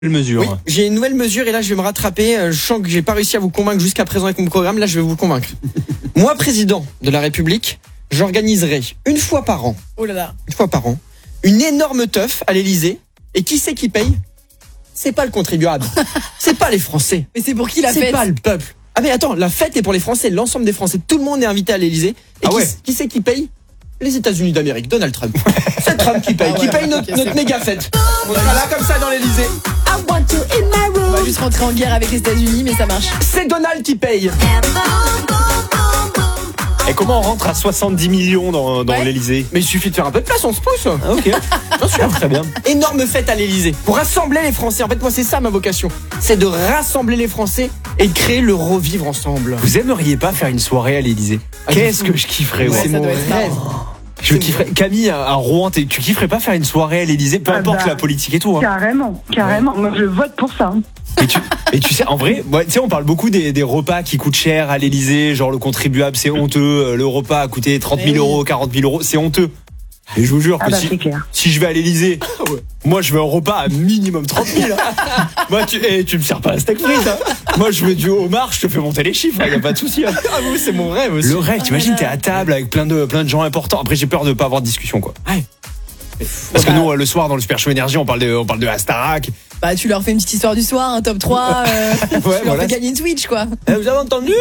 Mesure. Oui, j'ai une nouvelle mesure et là je vais me rattraper. Je sens que j'ai pas réussi à vous convaincre jusqu'à présent avec mon programme. Là je vais vous convaincre. Moi, président de la République, j'organiserai une fois par an, une énorme teuf à l'Elysée. Et qui c'est qui paye? C'est pas le contribuable. C'est pas les Français. Mais c'est pour qui la fête? C'est pas le peuple. Ah mais attends, la fête est pour les Français, l'ensemble des Français. Tout le monde est invité à l'Elysée. Et qui c'est qui paye? Les États-Unis d'Amérique, Donald Trump. C'est Trump qui paye, notre méga fête. On sera là comme ça dans l'Elysée. On va juste rentrer en guerre avec les États-Unis, mais ça marche. C'est Donald qui paye. Et comment on rentre à 70 millions dans l'Elysée? Mais il suffit de faire un peu de place, on se pousse. Ah, ok. Bien sûr, très bien. Énorme fête à l'Elysée pour rassembler les Français. En fait, moi, c'est ça ma vocation. C'est de rassembler les Français et de créer le revivre ensemble. Vous aimeriez pas faire une soirée à l'Elysée? Qu'est-ce que je kifferais, C'est mon rêve. Je kifferais. Camille, à Rouen, tu kifferais pas faire une soirée à l'Elysée, peu importe la politique et tout, hein. Carrément. Moi, je vote pour ça. Et tu sais, en vrai, tu sais, on parle beaucoup des repas qui coûtent cher à l'Elysée, genre le contribuable, c'est honteux, le repas a coûté 30 000 euros, 40 000 euros, c'est honteux. Et je vous jure que si je vais à l'Elysée, moi je veux un repas à minimum 30 000. Moi, tu me sers pas un steak frites, hein. Moi je veux du homard, je te fais monter les chiffres, y a pas de souci, hein. Ah oui, c'est mon rêve aussi. Le rêve, t'imagines, t'es à table avec plein de gens importants. Après, j'ai peur de pas avoir de discussion, quoi. Ouais. Parce que nous, le soir, dans le Super Show Énergie, on parle de la Starac. Bah, tu leur fais une petite histoire du soir, un top 3, tu leur fais gagner une Switch, quoi. Vous avez entendu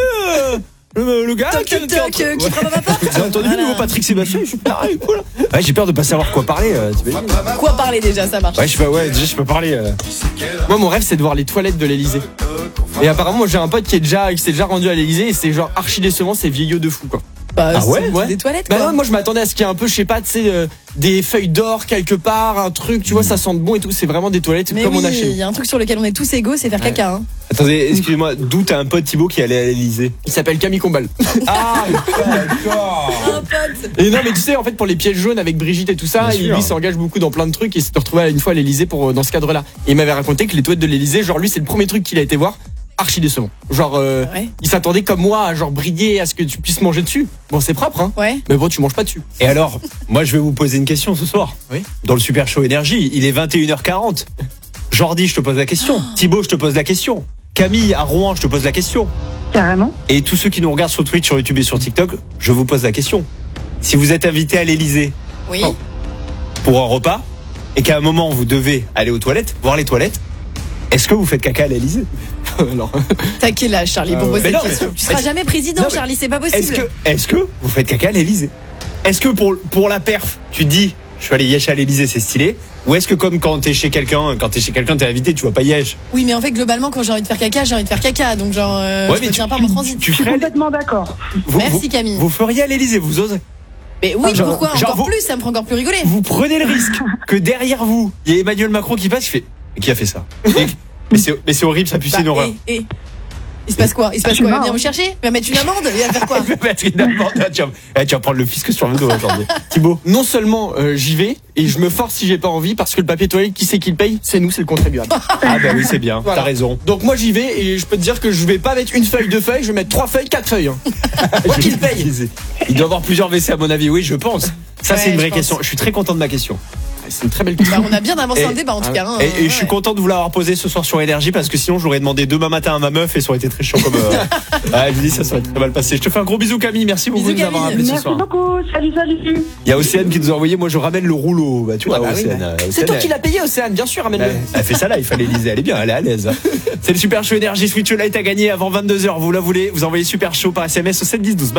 le gars qui frappe à ma porte? Vous avez entendu le nouveau Patrick Sébastien? Super, cool. Ouais, j'ai peur de pas savoir quoi parler. Quoi parler déjà, ça marche. Ouais, déjà je peux parler. Moi, mon rêve, c'est de voir les toilettes de l'Elysée. Et apparemment, moi, j'ai un pote qui s'est déjà rendu à l'Elysée et c'est genre archi décevant, c'est vieillot de fou, quoi. Bah, ah ouais, des toilettes, quoi. Bah ouais, moi je m'attendais à ce qu'il y ait un peu, je sais pas, tu sais, des feuilles d'or quelque part, un truc, tu vois, ça sent bon et tout. C'est vraiment des toilettes mais comme on a il chez nous. y a un truc sur lequel on est tous égaux, c'est faire caca, hein. Attendez, excusez-moi, d'où t'as un pote Thibaut qui allait à l'Elysée? Il s'appelle Camille Combal. Ah, d'accord. Un pote. Et non, mais tu sais, en fait, pour les pièges jaunes avec Brigitte et tout ça, lui s'engage beaucoup dans plein de trucs et s'est retrouvé une fois à l'Elysée dans ce cadre-là. Et il m'avait raconté que les toilettes de l'Elysée, genre lui, c'est le premier truc qu'il a été voir. Archi décevant. Genre, il s'attendait comme moi à genre briller, à ce que tu puisses manger dessus. Bon, c'est propre, hein. Ouais. Mais bon, tu manges pas dessus. Et alors, moi je vais vous poser une question ce soir. Oui. Dans le Super Show Énergie, il est 21h40. Jordi, je te pose la question. Thibaut, je te pose la question. Camille, à Rouen, je te pose la question. Carrément. Et tous ceux qui nous regardent sur Twitch, sur YouTube et sur TikTok, je vous pose la question. Si vous êtes invité à l'Elysée pour un repas, et qu'à un moment vous devez aller aux toilettes, voir les toilettes, est-ce que vous faites caca à l'Elysée? Non. T'as quel âge, Charlie, pour poser cette question? Tu seras jamais président, mais Charlie, c'est pas possible. Est-ce que vous faites caca à l'Elysée? Est-ce que pour la perf, tu te dis, je suis allé yesh à l'Elysée, c'est stylé? Ou est-ce que comme quand t'es chez quelqu'un, t'es invité, tu vas pas yesh? Oui, mais en fait, globalement, quand j'ai envie de faire caca, j'ai envie de faire caca. Donc, genre, je me tiens pas mon transit. Tu Je suis ferais. complètement d'accord. Merci, Camille. Vous feriez à l'Elysée, vous osez? Mais oui, pourquoi genre encore plus? Ça me fera encore plus rigoler. Vous prenez le risque que derrière vous, il y a Emmanuel Macron qui passe, il fait, mais qui a fait ça? Mais c'est horrible, ça pue, c'est une horreur. Il se passe quoi? Il va venir me chercher? Il va mettre une amende? Il va faire quoi? Il va mettre une amende. Tu vas prendre le fisc sur le dos aujourd'hui. Thibaut. Non seulement j'y vais et je me force si j'ai pas envie parce que le papier toilette, qui c'est qui le paye? C'est nous, c'est le contribuable. Ah bah oui, c'est bien. Voilà. T'as raison. Donc moi j'y vais et je peux te dire que je vais pas mettre une feuille, deux feuilles, je vais mettre 3 feuilles, 4 feuilles. Hein. Moi qui le paye. Il doit y avoir plusieurs WC à mon avis. Oui, je pense. Ça c'est une vraie question. Je suis très content de ma question. C'est une très belle question. Bah, on a bien avancé un débat en tout cas. Hein, et je suis content de vous l'avoir posé ce soir sur Énergie parce que sinon je l'aurais demandé demain matin à ma meuf et ça aurait été très chiant comme. Je vous dis ça aurait très mal passé. Je te fais un gros bisou Camille, merci beaucoup de nous avoir appelé ce soir. Merci beaucoup, salut. Il y a Océane qui nous a envoyé, moi je ramène le rouleau. Bah tu vois, Océane. C'est toi qui l'as payé, Océane, bien sûr, ramène-le. Elle fait ça là, il fallait l'Elysée, elle est bien, elle est à l'aise. C'est le Super Show Énergie Switch Light à gagner avant 22h. Vous la voulez, vous envoyez Super Show par SMS au 7 10 12.